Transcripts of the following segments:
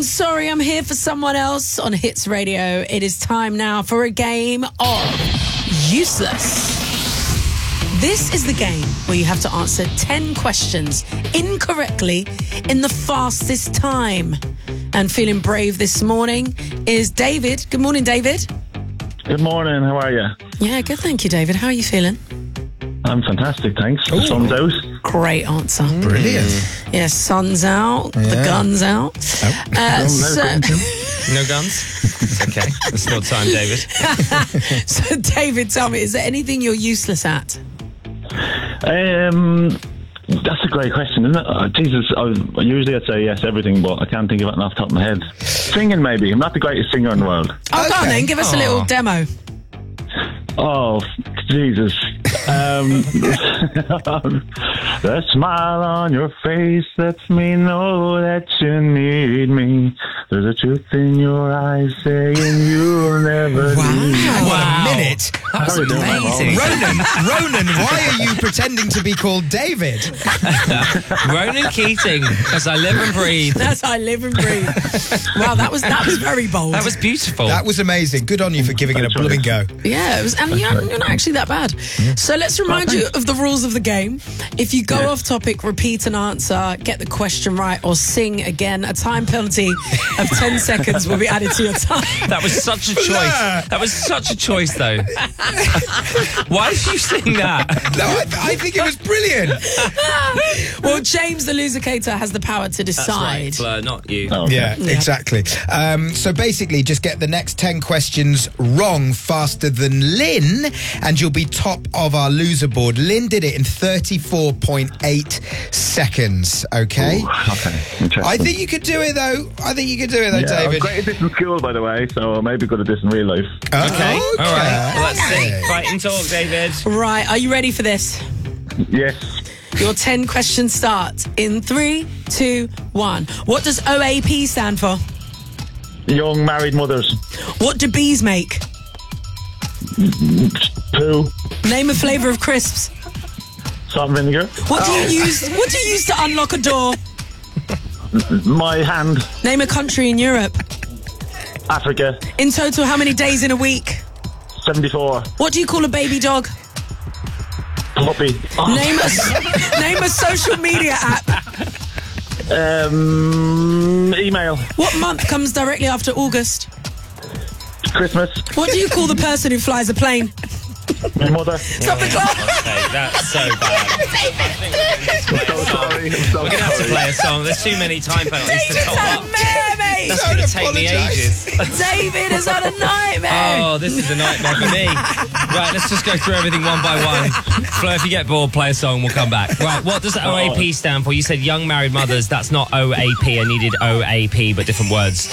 doing Sorry I'm Here for Someone Else on Hits Radio. It is time now for a game of Useless. This is the game where you have to answer 10 questions incorrectly in the fastest time. And feeling brave this morning is David. Good morning, David. Good morning, how are you? Yeah, good, thank you, David. How are you feeling? I'm fantastic, thanks. The sun's out. Great answer. Brilliant. Yes, sun's out, the gun's out. No guns? It's okay. There's still time, David. So, David, tell me, is there anything you're useless at? That's a great question, isn't it? Jesus, usually I'd say yes, everything, but I can't think of it off the top of my head. Singing, maybe. I'm not the greatest singer in the world. Oh, go on then, give us a little demo. Oh, Jesus. The smile on your face lets me know that you need me. There's a truth in your eyes saying you'll never leave me. Wow. A minute. That was amazing. Ronan, why are you pretending to be called David? Ronan Keating, as I live and breathe. That's I live and breathe. Wow, that was very bold. That was beautiful. That was amazing. Good on you for giving it a blooming go. Yeah, it was, and you're not actually that bad. So let's remind you of the rules of the game. If you go off topic, repeat an answer, get the question right, or sing again, a time penalty of 10 seconds will be added to your time. That was such a choice. That was such a choice, though. Why did you sing that? No, I think it was brilliant. Well, James, the loser-cator, has the power to decide. That's right, Fleur, not you. Oh, okay. Yeah, exactly. So basically, just get the next 10 questions wrong faster than Lynn, and you'll be top of our loser board. Lynn did it in 34.8 seconds, okay? Ooh, okay, interesting. I think you could do it, though. Yeah, I'm David. great at this in school, by the way, so maybe good at this in real life. Okay. All right. Well, let's see. Fight and talk, David. Right, are you ready for this? Yes. Your 10 questions start in 3, 2, 1. What does OAP stand for? Young married mothers. What do bees make? Poo. Name a flavour of crisps. Salt and vinegar. What do you use to unlock a door? My hand. Name a country in Europe. Africa. In total, how many days in a week? 74. What do you call a baby dog? Puppy. Name a social media app. Email. What month comes directly after August? Christmas. What do you call the person who flies a plane? My mother. Stop the clock. Okay, that's so bad. I'm so sorry. I'm so We're going to have to sorry. play a song. There's too many time penalties to David's top had up. a nightmare, mate. That's going to take me ages. David has had a nightmare. Oh, this is a nightmare for me. Right, let's just go through everything one by one. Fleur, if you get bored, play a song, we'll come back. Right, what does OAP stand for? You said young married mothers. That's not OAP. I needed OAP, but different words.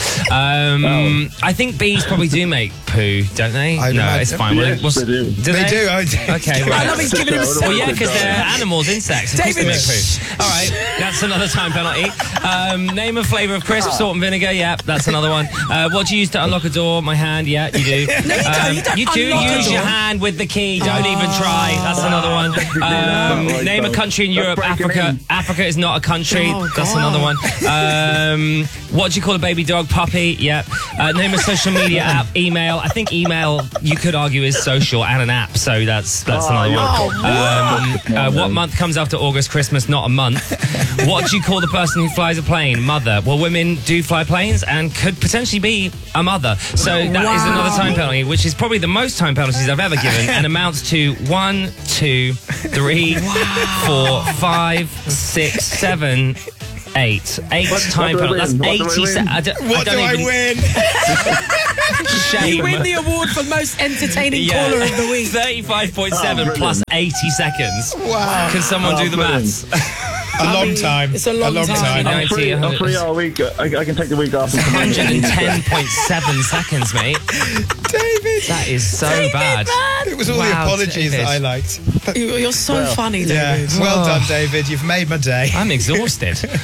I think bees probably do make poo, don't they? I'd No, imagine. it's fine. Yes, Well, they do. Do They do. Okay, I right. love he's giving him Well, yeah, because they're animals, insects. Of course they David, make poo. All right, that's another time penalty. Name a flavour of crisps, salt and vinegar. Yeah, that's another one. What do you use to unlock a door? My hand. Yeah, you do. No, you don't. You don't You do unlock a use your door. hand with the key. Don't even try. That's another one. Name a country in Europe. breaking Africa. in. Africa is not a country. Oh, That's God. another one. What do you call a baby dog? Puppy. Yeah. Name a social media app. Email. I think email you could argue is social and an app. So that's another one. What month comes after August? Christmas, not a month. What do you call the person who flies a plane? Mother. Well, women do fly planes and could potentially be a mother. So that is another time penalty, which is probably the most time penalties I've ever given, and amounts to 1, 2, 3, 4, 5, 6, 7, 8. 8 time what do I penalties. win? That's What do I 80 win? seconds. What do I win? Shame. You win the award for most entertaining caller of the week. 35.7 plus 80 seconds. Wow. Can someone do the brilliant. maths? A long time. It's a long time. I'm free 90, all week. I can take the week off. And come in. 110.7 seconds, mate. David. That is so bad. It was all the Wow, apologies David. that I liked. You're so funny, David. Yeah. Well done, David. You've made my day. I'm exhausted. You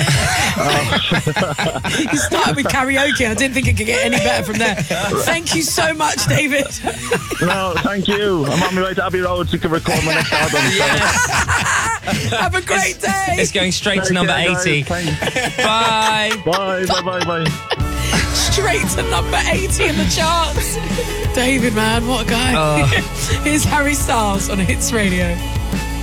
started with karaoke. I didn't think it could get any better from there. Thank you so much, David. No, thank you. I'm on my way to Abbey Road so you can record my next album. Yes. Have a great day. It's going straight to number 80. Bye. Bye. Straight to number 80 in the charts. David, man, what a guy. Here's Harry Styles on Hits Radio.